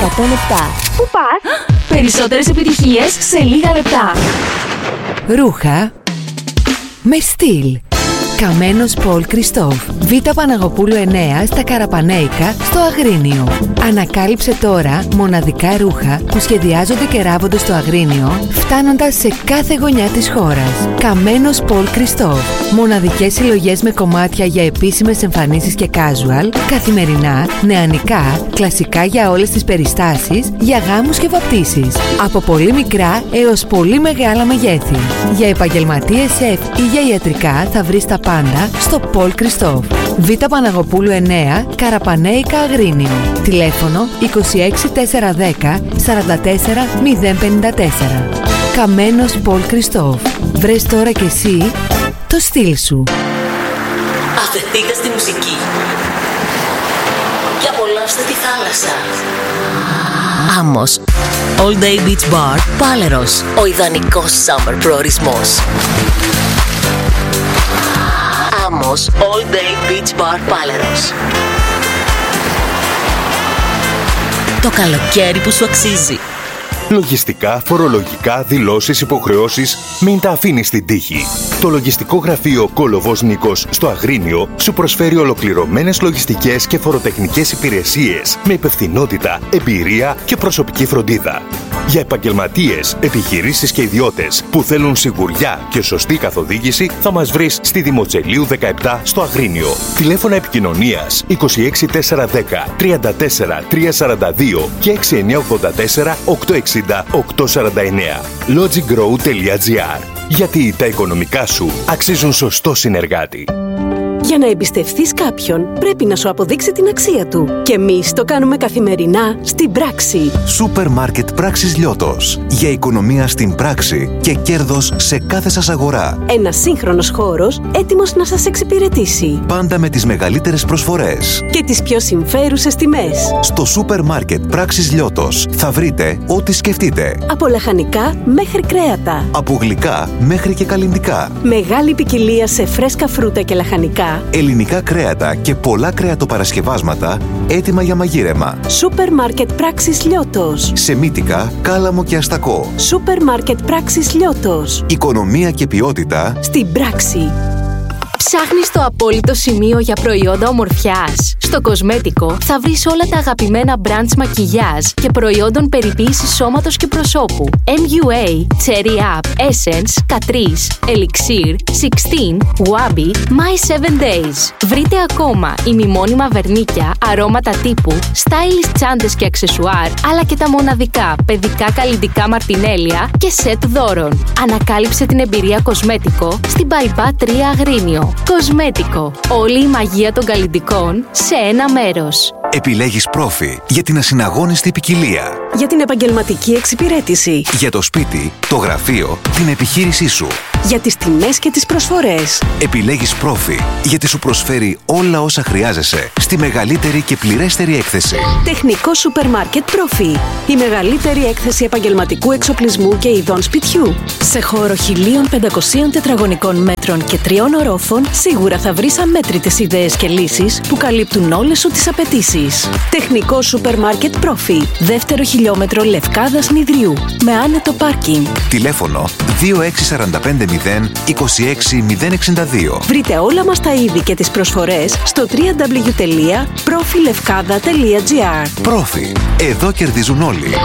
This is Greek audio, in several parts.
Πού πας? Περισσότερες επιτυχίες σε λίγα λεπτά. Ρούχα με στυλ. Καμένος Πολ Κριστόφ. Β' Παναγοπούλου 9 στα Καραπανέικα στο Αγρίνιο. Ανακάλυψε τώρα μοναδικά ρούχα που σχεδιάζονται και ράβονται στο Αγρίνιο, φτάνοντας σε κάθε γωνιά της χώρας. Καμένος Πολ Κριστόφ. Μοναδικές συλλογές με κομμάτια για επίσημες εμφανίσεις και casual, καθημερινά, νεανικά, κλασικά για όλες τις περιστάσεις, για γάμους και βαπτίσεις. Από πολύ μικρά έως πολύ μεγάλα μεγέθη. Για επαγγελματίες σεφ ή για ιατρικά θα βρεις τα πάντα στο Πολ Κριστόφ. Β' Παναγοπούλου 9, Καραπανέικα, Αγρίνιο. Τηλέφωνο 26 410 44 054. Καμένος Πολ Κριστόφ. Βρες τώρα κι εσύ το στυλ σου. Αφεθείτε στη μουσική και απολαύστε τη θάλασσα. Άμμος All Day Beach Bar Πάλερος. Ο ιδανικός summer προορισμός. Άμμος All Day Beach Bar Πάλερος. Το καλοκαίρι που σου αξίζει. Λογιστικά, φορολογικά, δηλώσεις, υποχρεώσεις, μην τα αφήνεις στην τύχη. Το λογιστικό γραφείο Κόλοβος Νίκος στο Αγρίνιο σου προσφέρει ολοκληρωμένες λογιστικές και φοροτεχνικές υπηρεσίες με υπευθυνότητα, εμπειρία και προσωπική φροντίδα. Για επαγγελματίες, επιχειρήσεις και ιδιώτες που θέλουν σιγουριά και σωστή καθοδήγηση θα μας βρεις στη Δημοτσελίου 17 στο Αγρίνιο. Τηλέφωνα επικοινωνίας 26 410 34 342 και 6984 860 849. Logigrow.gr. Γιατί τα οικονομικά σου αξίζουν σωστό συνεργάτη. Για να εμπιστευθείς κάποιον, πρέπει να σου αποδείξει την αξία του. Και εμείς το κάνουμε καθημερινά στην πράξη. Σούπερ Μάρκετ Πράξης Λιώτος. Για οικονομία στην πράξη και κέρδος σε κάθε σας αγορά. Ένας σύγχρονος χώρος έτοιμος να σας εξυπηρετήσει. Πάντα με τις μεγαλύτερες προσφορές. Και τις πιο συμφέρουσες τιμές. Στο Σούπερ Μάρκετ Πράξης Λιώτος θα βρείτε ό,τι σκεφτείτε. Από λαχανικά μέχρι κρέατα. Από γλυκά μέχρι και καλλυντικά. Μεγάλη ποικιλία σε φρέσκα φρούτα και λαχανικά. Ελληνικά κρέατα και πολλά κρεατοπαρασκευάσματα έτοιμα για μαγείρεμα. Σούπερ Μάρκετ Πράξης Λιώτος. Σε Μύτικα, Κάλαμο και Αστακό. Σούπερ Μάρκετ Πράξης Λιώτος. Οικονομία και ποιότητα στην πράξη. Ψάχνεις το απόλυτο σημείο για προϊόντα ομορφιάς? Στο Κοσμέτικο θα βρεις όλα τα αγαπημένα brands μακιγιάζ και προϊόντων περιποίησης σώματος και προσώπου. MUA, Cherry Up, Essence, Catrice, Elixir, 16, Wabi, My 7 Days. Βρείτε ακόμα ημιμόνιμα βερνίκια, αρώματα τύπου, stylish τσάντες και αξεσουάρ, αλλά και τα μοναδικά παιδικά καλλυντικά μαρτινέλια και σετ δώρων. Ανακάλυψε την εμπειρία Κοσμέτικο στην Μπαϊμπά 3 Αγρίνιο. Κοσμέτικο. Όλη η μαγεία των καλλυντικών σε ένα μέρος. Επιλέγεις Πρόφι για την ασυναγώνιστη ποικιλία. Για την επαγγελματική εξυπηρέτηση. Για το σπίτι, το γραφείο, την επιχείρησή σου. Για τις τιμές και τις προσφορές. Επιλέγεις Πρόφι γιατί σου προσφέρει όλα όσα χρειάζεσαι στη μεγαλύτερη και πληρέστερη έκθεση. Τεχνικό Σούπερ Μάρκετ Πρόφι. Η μεγαλύτερη έκθεση επαγγελματικού εξοπλισμού και ειδών σπιτιού. Σε χώρο 1.500 τετραγωνικών μέτρων και 3 ορόφων, σίγουρα θα βρεις αμέτρητες ιδέες και λύσεις που καλύπτουν όλες σου τις απαιτήσεις. Τεχνικό Σούπερ Μάρκετ Πρόφι. Δεύτερο χιλιόμετρο Λευκάδας Νηδρίου. Με άνετο πάρκινγκ. Τηλέφωνο 2645 026 062. Βρείτε όλα μας τα είδη και τις προσφορές στο www.profilevkada.gr. Πρόφι. Εδώ κερδίζουν όλοι.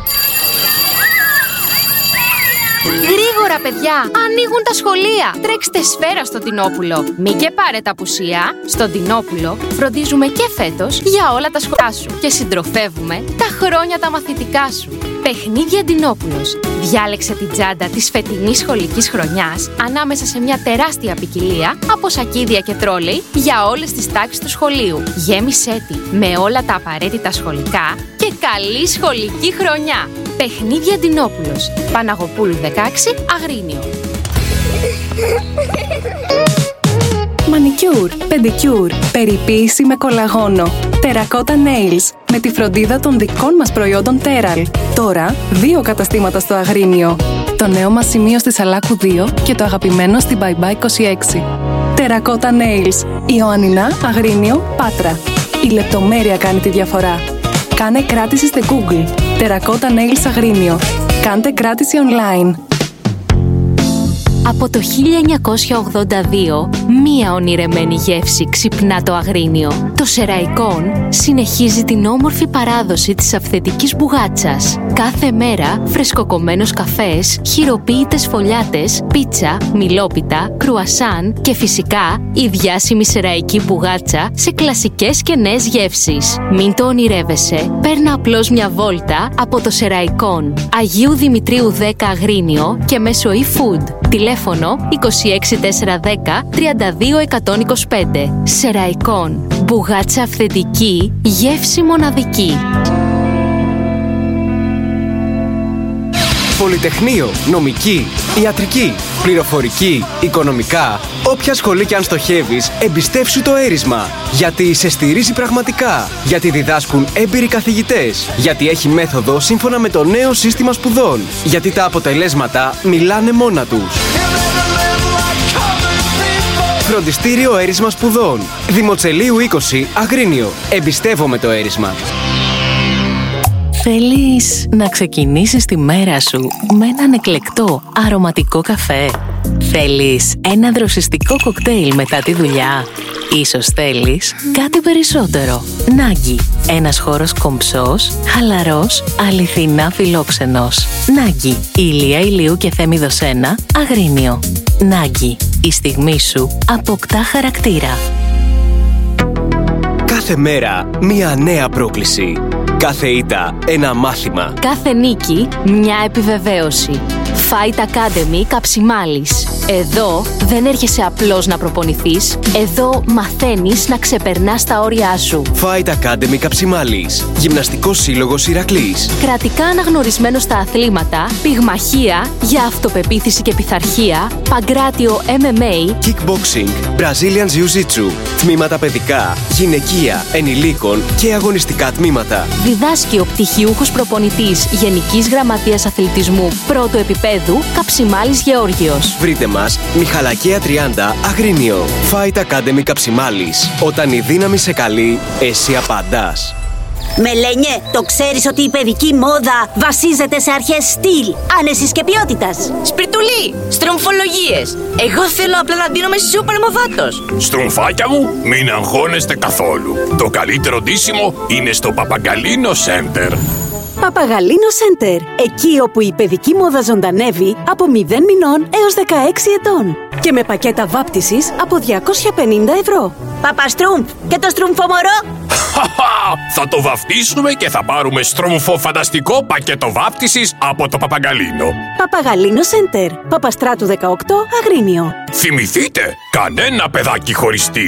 Γρήγορα, παιδιά! Ανοίγουν τα σχολεία! Τρέξτε σφαίρα στο Τινόπουλο. Μην και πάρετε απουσία. Στον Τινόπουλο φροντίζουμε και φέτος για όλα τα σχολεία σου και συντροφεύουμε τα χρόνια τα μαθητικά σου. Παιχνίδια Τινόπουλος. Διάλεξε την τσάντα της φετινής σχολικής χρονιάς ανάμεσα σε μια τεράστια ποικιλία από σακίδια και τρόλεϊ για όλες τις τάξεις του σχολείου. Γέμισέ τη με όλα τα απαραίτητα σχολικά και καλή σχολική χρονιά. Παιχνίδια Τινόπουλος. Παναγοπούλου 16, Αγρίνιο. Μανικιούρ, πεντικιούρ, περιποίηση με κολαγόνο. Τερακότα Nails, με τη φροντίδα των δικών μας προϊόντων Teral. Τώρα, 2 καταστήματα στο Αγρίνιο. Το νέο μας σημείο στη Σαλάκου 2 και το αγαπημένο στην Μπαϊμπά 26. Τερακότα Nails, Ιωαννινά, Αγρίνιο, Πάτρα. Η λεπτομέρεια κάνει τη διαφορά. Κάνε κράτηση στη Google. Τερακότα Nails Αγρίνιο. Κάντε κράτηση online. Από το 1982, μία ονειρεμένη γεύση ξυπνά το Αγρίνιο. Το Σεραϊκόν συνεχίζει την όμορφη παράδοση της αυθεντικής μπουγάτσας. Κάθε μέρα φρεσκοκομμένος καφές, χειροποίητες φωλιάτες, πίτσα, μιλόπιτα, κρουασάν και φυσικά η διάσημη σεραϊκή μπουγάτσα σε κλασικές και νέες γεύσεις. Μην το ονειρεύεσαι, παίρνα απλώς μια βόλτα από το Σεραϊκόν. Αγίου Δημητρίου 10 Αγρίνιο και μέσω eFood. Τηλέφωνο 26410 32125. Σεραϊκόν. Μπουγάτσα αυθεντική, γεύση μοναδική. Πολυτεχνείο, νομική, ιατρική, πληροφορική, οικονομικά. Όποια σχολή κι αν στοχεύεις, εμπιστεύσου το έρισμα. Γιατί σε στηρίζει πραγματικά. Γιατί διδάσκουν έμπειροι καθηγητές. Γιατί έχει μέθοδο σύμφωνα με το νέο σύστημα σπουδών. Γιατί τα αποτελέσματα μιλάνε μόνα τους. Φροντιστήριο Έρισμα Σπουδών. Δημοτσελείου 20, Αγρίνιο. Εμπιστεύομαι το έρισμα. Θέλεις να ξεκινήσεις τη μέρα σου με έναν εκλεκτό, αρωματικό καφέ? Θέλεις ένα δροσιστικό κοκτέιλ μετά τη δουλειά? Ίσως θέλεις κάτι περισσότερο. Νάγκι. Ένας χώρος κομψός, χαλαρός, αληθινά φιλόξενος. Νάγκι. Ηλία Ηλίου και Θέμηδος 1, Αγρίνιο. Νάγκι. Η στιγμή σου αποκτά χαρακτήρα. Κάθε μέρα μία νέα πρόκληση. Κάθε ήττα ένα μάθημα. Κάθε νίκη μια επιβεβαίωση. Fight Academy Καψιμάλης. Εδώ δεν έρχεσαι απλώς να προπονηθείς. Εδώ μαθαίνεις να ξεπερνάς τα όρια σου. Fight Academy Καψιμάλης. Γυμναστικός σύλλογος Ηρακλής. Κρατικά αναγνωρισμένο στα αθλήματα, πυγμαχία για αυτοπεποίθηση και πειθαρχία, παγκράτιο MMA, Kickboxing, Brazilian Jiu-Jitsu. Τμήματα παιδικά, γυναικεία, ενηλίκων και αγωνιστικά τμήματα. Διδάσκει ο πτυχιούχος προπονητής Γενικής Γραμματείας Αθλητισμού πρώτου επίπεδου Καψιμάλης Γεώργιος. Βρείτε μας Μιχαλακία 30, Αγρίνιο. Fight Academy Καψιμάλης. Όταν η δύναμη σε καλεί, εσύ απαντάς. Μελένιε, το ξέρεις ότι η παιδική μόδα βασίζεται σε αρχές στυλ, άνεσης και ποιότητας? Σπιρτουλή, στρομφολογίες. Εγώ θέλω απλά να ντύνομαι σούπερ μοδάτος. Στρομφάκια μου, μην αγχώνεστε καθόλου. Το καλύτερο ντύσιμο είναι στο Παπαγκαλίνο Center. Παπαγαλίνο Center. Εκεί όπου η παιδική μόδα ζωντανεύει από 0 μηνών έως 16 ετών. Και με πακέτα βάπτισης από 250 ευρώ. Παπαστρούμφ και το στρουμφομορό. Θα το βαφτίσουμε και θα πάρουμε στρούμφο φανταστικό πακέτο βάπτισης από το Παπαγκαλίνο. Παπαγαλίνο Center. Παπαστράτου 18, Αγρίνιο. Θυμηθείτε, κανένα παιδάκι χωρίς στυλ.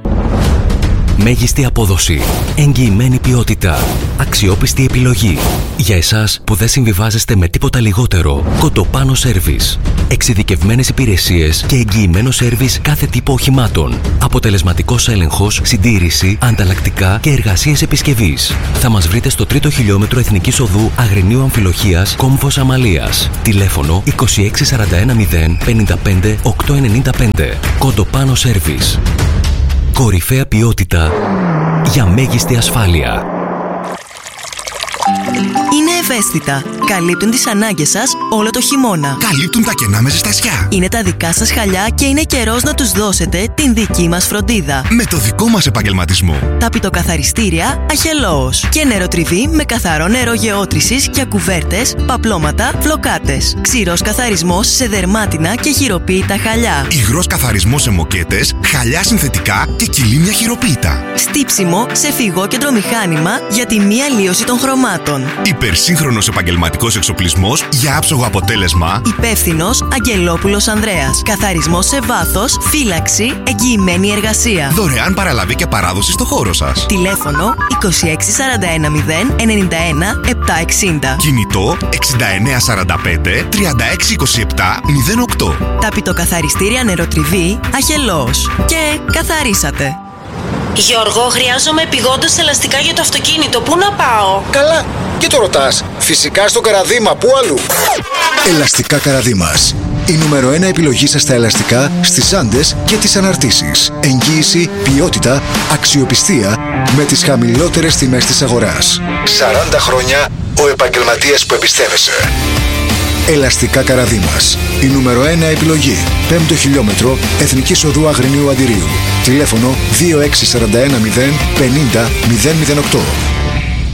Μέγιστη απόδοση, εγγυημένη ποιότητα, αξιόπιστη επιλογή. Για εσάς που δεν συμβιβάζεστε με τίποτα λιγότερο, Κοντοπάνο Σέρβις. Εξειδικευμένες υπηρεσίες και εγγυημένο σέρβις κάθε τύπο οχημάτων. Αποτελεσματικός έλεγχος, συντήρηση, ανταλλακτικά και εργασίες επισκευής. Θα μας βρείτε στο 3ο χιλιόμετρο Εθνικής Οδού Αγρινίου Αμφιλοχίας, Κόμβος Αμαλίας. Τηλέφωνο 2641 055 895. Κοντοπάνο Σέρβις. Κορυφαία ποιότητα για μέγιστη ασφάλεια. Είναι ευαίσθητα. Καλύπτουν τις ανάγκες σας όλο το χειμώνα. Καλύπτουν τα κενά με ζεστασιά. Είναι τα δικά σας χαλιά και είναι καιρός να τους δώσετε την δική μας φροντίδα. Με το δικό μας επαγγελματισμό. Ταπητοκαθαριστήρια Αχελώος. Και νεροτριβή με καθαρό νερό γεώτρησης για κουβέρτες, παπλώματα, φλοκάτες. Ξηρός καθαρισμός σε δερμάτινα και χειροποίητα χαλιά. Υγρός καθαρισμός σε μοκέτες, χαλιά συνθετικά και κυλίμια χειροποίητα. Στύψιμο σε φυγόκεντρο μηχάνημα για τη μη αλλίωση των χρωμάτων. Υπερσύγχρονος επαγγελματικός εξοπλισμός για άψογο αποτέλεσμα. Υπεύθυνος Αγγελόπουλος Ανδρέας. Καθαρισμός σε βάθος, φύλαξη, εγγυημένη εργασία. Δωρεάν παραλαβή και παράδοση στο χώρο σας. Τηλέφωνο 2641 091 760. Κινητό 6945 3627 08. Ταπητοκαθαριστήρια νεροτριβή Αχελώος. Και καθαρίσατε. Γιώργο, χρειάζομαι επειγόντως ελαστικά για το αυτοκίνητο. Πού να πάω? Καλά, και το ρωτάς. Φυσικά στο Καραδίμα, πού αλλού? Ελαστικά Καραδίμας. Η νούμερο 1 επιλογή σας στα ελαστικά, στις άντες και τις αναρτήσεις. Εγγύηση, ποιότητα, αξιοπιστία με τις χαμηλότερες τιμές της αγοράς. 40 χρόνια ο επαγγελματίας που εμπιστεύεσαι. Ελαστικά Καραδίμας. Η νούμερο 1 επιλογή. 5ο χιλιόμετρο Εθνικής Οδού Αγρινίου Αντιρίου. Τηλέφωνο 2641 050 008.